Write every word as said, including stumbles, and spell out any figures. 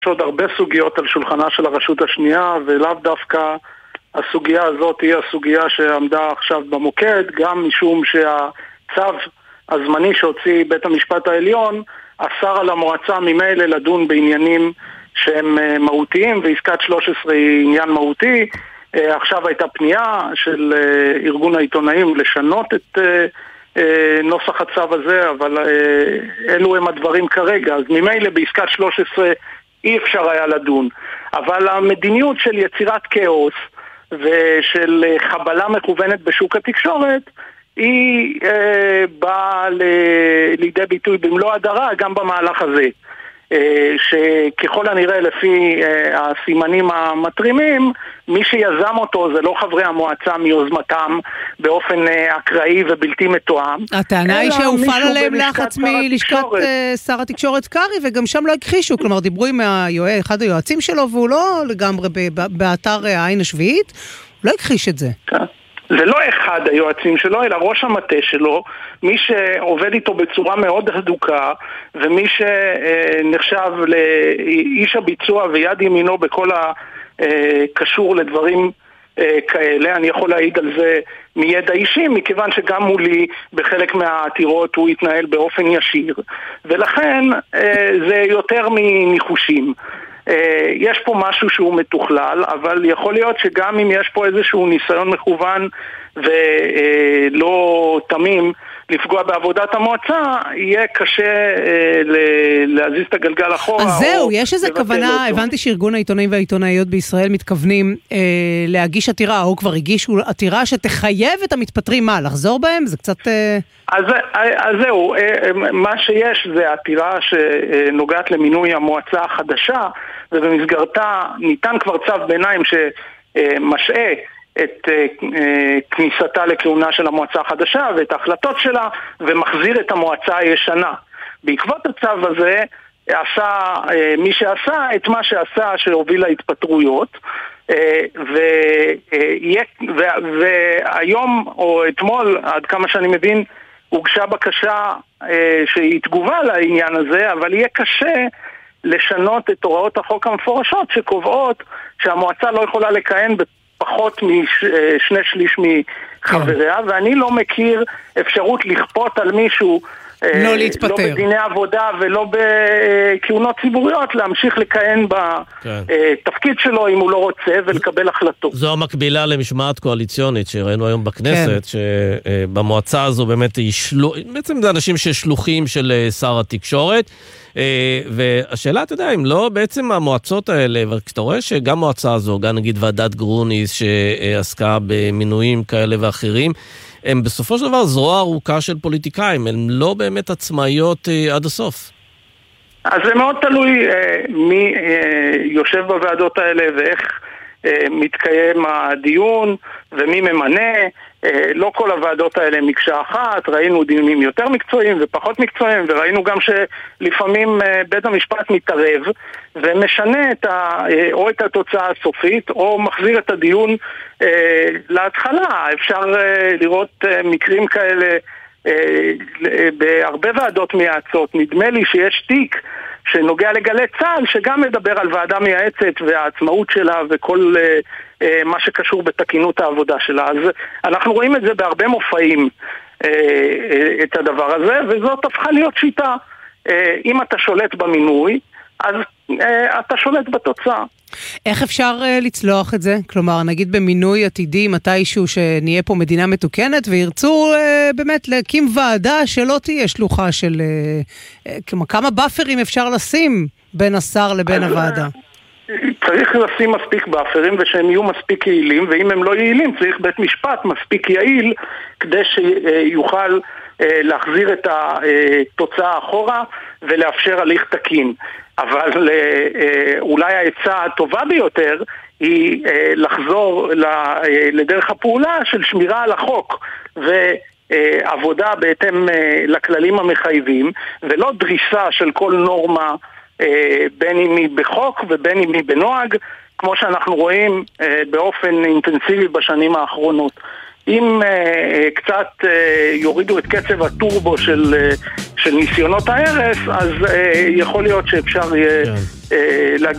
יש עוד הרבה סוגיות על שולחנה של הרשות השנייה, ולאו דווקא הסוגיה הזאת היא הסוגיה שעמדה עכשיו במוקד, גם משום שהצו הזמני שהוציא בית המשפט העליון אסר על המועצה ממילא לדון בעניינים שהם מהותיים, ועסקת שלוש עשרה היא עניין מהותי. עכשיו הייתה פנייה של ארגון העיתונאים לשנות את נוסח הצו הזה, אבל אלו הם הדברים כרגע. אז ממילא בעסקת שלוש עשרה אי אפשר היה לדון. אבל המדיניות של יצירת כאוס ושל חבלה מכוונת בשוק התקשורת היא אה, באה ל- לידי ביטוי במלוא הדרה גם במהלך הזה, אה, שככל הנראה לפי אה, הסימנים המטרימים, מי שיזם אותו זה לא חברי המועצה מיוזמתם באופן אה, אקראי ובלתי מתואם. הטענה היא שהופעל עליהם לחץ מלשכת אה, שר התקשורת קרי, וגם שם לא הכחישו, כלומר דיברו עם היועץ, אחד היועצים שלו, והוא לא לגמרי באתר העין השביעית, הוא לא הכחיש את זה. כן. זה לא אחד היועצים שלו, אלא ראש המטה שלו, מי שעובד איתו בצורה מאוד הדוקה, ומי שנחשב לאיש הביצוע ויד ימינו בכל הקשור לדברים כאלה. אני יכול להעיד על זה מידע אישי, מכיוון שגם מולי בחלק מהעתירות הוא התנהל באופן ישיר, ולכן זה יותר מניחושים. יש פה משהו שהוא מתוכלל, אבל יכול להיות שגם אם יש פה איזשהו ניסיון מכוון ולא תמים לפגוע בעבודת המועצה, יהיה קשה להזיז את הגלגל אחורה. אז זהו, יש איזו כוונה, הבנתי שארגון העיתונאים והעיתונאיות בישראל מתכוונים להגיש עתירה, או כבר הגישו עתירה שתחייב את המתפטרים, מה, לחזור בהם? זה קצת... אז, אז זהו, מה שיש זה עתירה שנוגעת למינוי המועצה החדשה, ובמסגרתה ניתן כבר צו ביניים שמשעה את כניסתה לכהונה של המועצה החדשה ואת ההחלטות שלה, ומחזיר את המועצה הישנה. בעקבות הצו הזה עשה מי שעשה את מה שעשה, שהוביל להתפטרויות, והיום או אתמול, עד כמה שאני מבין, הוגשה בקשה שהיא תגובה לעניין הזה, אבל יהיה קשה לשנות את הוראות החוק המפורשות שקובעות שהמועצה לא יכולה לכהן בפחות משני שליש מחבריה, ואני לא מכיר אפשרות לכפות על מישהו לא להתפטר. לא בדיני עבודה ולא בכהונות ציבוריות להמשיך לכהן בתפקיד שלו אם הוא לא רוצה ולקבל החלטות. זו המקבילה למשמעת קואליציונית שראינו היום בכנסת, שבמועצה הזו באמת בעצם זה אנשים ששלוחים של שר התקשורת, והשאלה, אתה יודע, אם לא בעצם המועצות האלה, וכשאתה רואה שגם מועצה הזו, גם נגיד ועדת גרוניס שעסקה במינויים כאלה ואחרים, הם בסופו של דבר זרוע ארוכה של פוליטיקאים, הם לא באמת עצמאיות אה, עד הסוף. אז זה מאוד תלוי אה, מי אה, יושב בוועדות האלה ואיך אה, מתקיים הדיון ומי ממנה. אה, לא כל הוועדות האלה מקשה אחת, ראינו דיונים יותר מקצועיים ופחות מקצועיים, וראינו גם שלפעמים אה, בית המשפט מתערב ומשנה את ה, אה, או את התוצאה הסופית או מחזיר את הדיון אה, להתחלה. אפשר אה, לראות אה, מקרים כאלה אה, בהרבה ועדות מייעצות. נדמה לי שיש תיק שנוגע לגלי צה"ל שגם מדבר על ועדה מייעצת והעצמאות שלה וכל אה, אה, מה שקשור בתקינות העבודה שלה. אז אנחנו רואים את זה בהרבה מופעים, אה, אה, את הדבר הזה, וזאת הפכה להיות שיטה. אה, אם אתה שולט במינוי, אז אה, אתה שולט בתוצאה. איך אפשר uh, לצלוח את זה? כלומר, נגיד במינוי עתידי מתישהו שנהיה פה מדינה מתוקנת, וירצו uh, באמת להקים ועדה שלא תהיה שלוחה של... Uh, uh, כמה באפרים אפשר לשים בין השר לבין הוועדה? צריך לשים מספיק באפרים ושהם יהיו מספיק יעילים, ואם הם לא יעילים צריך בית משפט מספיק יעיל כדי שיוכל uh, להחזיר את התוצאה אחורה ולאפשר הליך תקין. אבל אולי העצה הטובה ביותר היא לחזור לדרך הפעולה של שמירה על החוק ועבודה בהתאם לכללים המחייבים, ולא דריסה של כל נורמה בין אם היא בחוק ובין אם היא בנוהג, כמו שאנחנו רואים באופן אינטנסיבי בשנים האחרונות. אם uh, קצת uh, יורידו את קצב הטורבו של, uh, של ניסיונות ההרס, אז אה, יכול להיות שאפשר יהיה כן. אה, להגיע